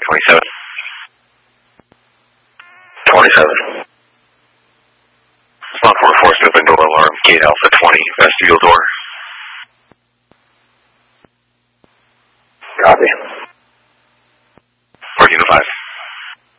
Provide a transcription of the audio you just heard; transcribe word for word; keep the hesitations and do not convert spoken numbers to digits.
twenty-seven. twenty-seven. Spawn four four, moving door alarm, gate Alpha twenty, vestibule door. Copy.